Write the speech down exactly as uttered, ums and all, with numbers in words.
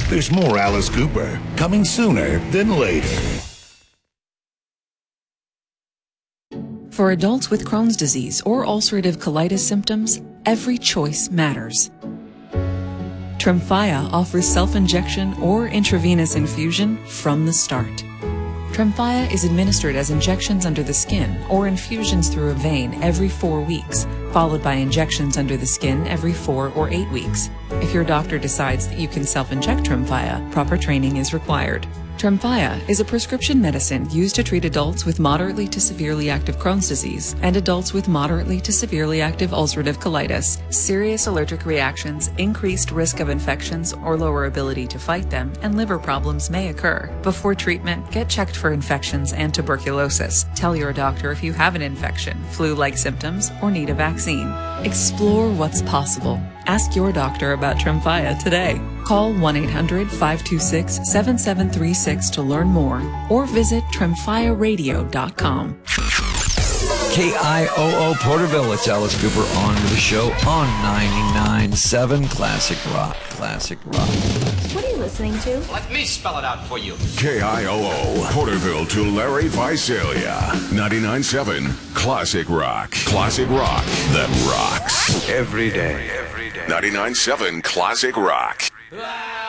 There's more Alice Cooper coming sooner than later. For adults with Crohn's disease or ulcerative colitis symptoms, every choice matters. Tremfya offers self-injection or intravenous infusion from the start. Tremfya is administered as injections under the skin or infusions through a vein every four weeks, followed by injections under the skin every four or eight weeks. If your doctor decides that you can self-inject Tremfya, proper training is required. Tremfya is a prescription medicine used to treat adults with moderately to severely active Crohn's disease and adults with moderately to severely active ulcerative colitis. Serious allergic reactions, increased risk of infections or lower ability to fight them, and liver problems may occur. Before treatment, get checked for infections and tuberculosis. Tell your doctor if you have an infection, flu-like symptoms, or need a vaccine. Explore what's possible. Ask your doctor about Tremfya today. Call one eight hundred, five two six, seven seven three six to learn more or visit tremfya radio dot com. K I O O Porterville, it's Alice Cooper on with the show on ninety-nine point seven Classic Rock. Classic Rock. What are you listening to? Let me spell it out for you. K I O O Porterville to Larry Visalia. ninety-nine point seven Classic Rock. Classic Rock that rocks. Every day. Every day. ninety-nine point seven Classic Rock. Ah!